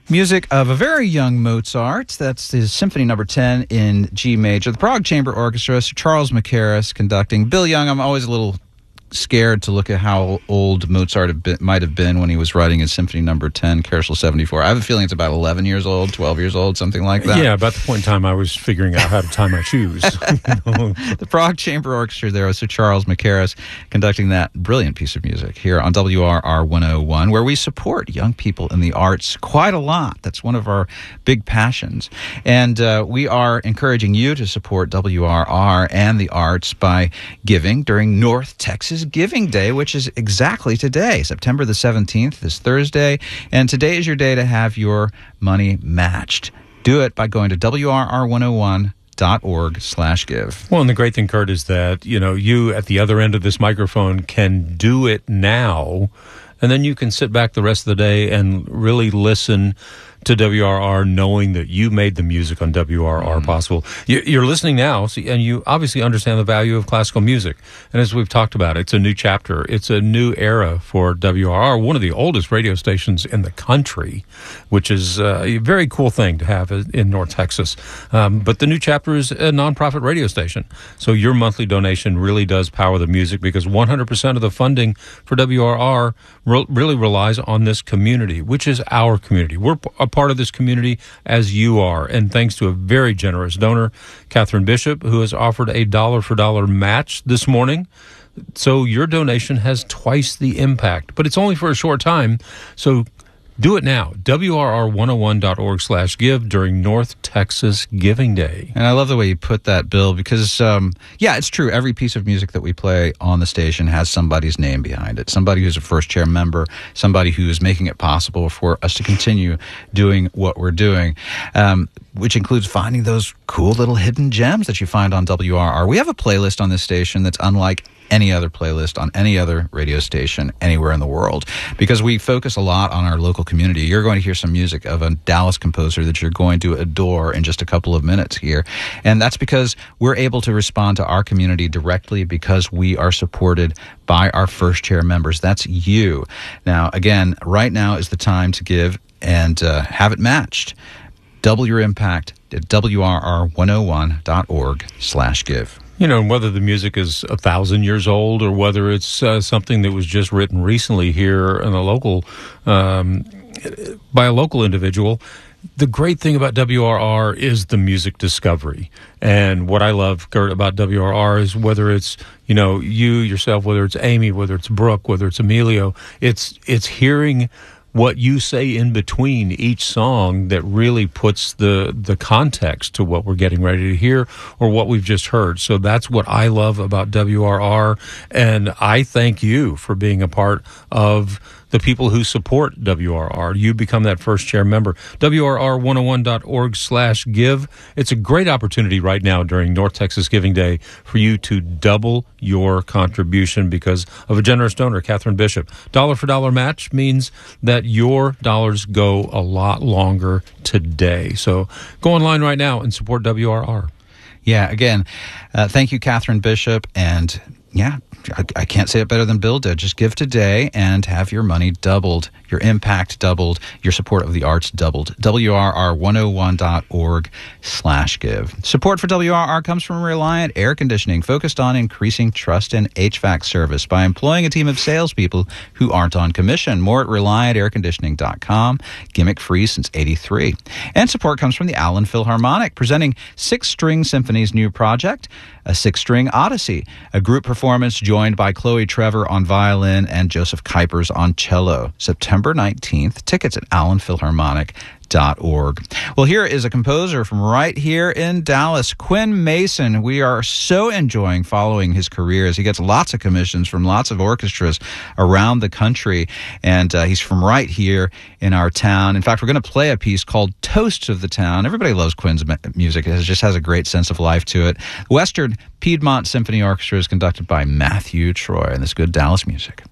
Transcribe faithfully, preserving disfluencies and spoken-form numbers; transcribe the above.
Music of a very young Mozart. That's his Symphony Number ten in G major. The Prague Chamber Orchestra, Sir Charles Mackerras conducting. Bill Young, I'm always a little scared to look at how old Mozart have been, might have been when he was writing his Symphony Number ten, Carousel seventy-four. I have a feeling it's about eleven years old, twelve years old, something like that. Yeah, about the point in time I was figuring out how to tie my shoes. The Prague Chamber Orchestra there was Sir Charles Mackerras conducting that brilliant piece of music here on W R R one oh one, where we support young people in the arts quite a lot. That's one of our big passions. And uh, we are encouraging you to support W R R and the arts by giving during North Texas Giving Day, which is exactly today, September the seventeenth, this Thursday. And today is your day to have your money matched. Do it by going to W R R one oh one dot org slash give. Well, and the great thing, Kurt, is that, you know, you at the other end of this microphone can do it now, and then you can sit back the rest of the day and really listen to W R R, knowing that you made the music on W R R mm. possible. You're listening now, and you obviously understand the value of classical music. And as we've talked about, it's a new chapter. It's a new era for W R R, one of the oldest radio stations in the country, which is a very cool thing to have in North Texas. Um, but the new chapter is a nonprofit radio station. So your monthly donation really does power the music, because one hundred percent of the funding for W R R re- really relies on this community, which is our community. We're a part of this community as you are, and thanks to a very generous donor, Catherine Bishop, who has offered a dollar for dollar match this morning. So your donation has twice the impact, but it's only for a short time. So do it now. W R R one oh one dot org slash give during North Texas Giving Day. And I love the way you put that, Bill, because, um, yeah, it's true. Every piece of music that we play on the station has somebody's name behind it. Somebody who's a first chair member, somebody who is making it possible for us to continue doing what we're doing, um, which includes finding those cool little hidden gems that you find on W R R. We have a playlist on this station that's unlike any other playlist on any other radio station anywhere in the world, because we focus a lot on our local community. You're going to hear some music of a Dallas composer that you're going to adore in just a couple of minutes here. And that's because we're able to respond to our community directly, because we are supported by our first chair members. That's you. Now, again, right now is the time to give and uh, have it matched. Double your impact at W R R one oh one dot org slash give. You know, whether the music is a thousand years old or whether it's uh, something that was just written recently here in a local, um, by a local individual, the great thing about W R R is the music discovery. And what I love, Kurt, about W R R is whether it's, you know, you yourself, whether it's Amy, whether it's Brooke, whether it's Emilio, it's it's hearing what you say in between each song that really puts the the context to what we're getting ready to hear or what we've just heard. So that's what I love about W R R, and I thank you for being a part of the people who support W R R. You become that first chair member. W R R one oh one dot org slash give. It's a great opportunity right now during North Texas Giving Day for you to double your contribution because of a generous donor, Catherine Bishop. Dollar for dollar match means that your dollars go a lot longer today. So go online right now and support W R R. Yeah, again, uh, thank you, Catherine Bishop, and yeah, I, I can't say it better than Bill did. Just give today and have your money doubled, your impact doubled, your support of the arts doubled. W R R one oh one dot org slash give. Support for W R R comes from Reliant Air Conditioning, focused on increasing trust in H V A C service by employing a team of salespeople who aren't on commission. More at reliant air conditioning dot com. Gimmick free since eighty-three. And support comes from the Allen Philharmonic, presenting Six String Symphony's new project, A Six-String Odyssey, a group performance joined by Chloe Trevor on violin and Joseph Kuipers on cello. September nineteenth. Tickets at allen philharmonic dot org. Well, here is a composer from right here in Dallas, Quinn Mason. We are so enjoying following his career as he gets lots of commissions from lots of orchestras around the country, and uh, he's from right here in our town. In fact, we're going to play a piece called Toast of the Town. Everybody loves Quinn's music. It just has a great sense of life to it. Western Piedmont Symphony Orchestra is conducted by Matthew Troy, and this good Dallas music.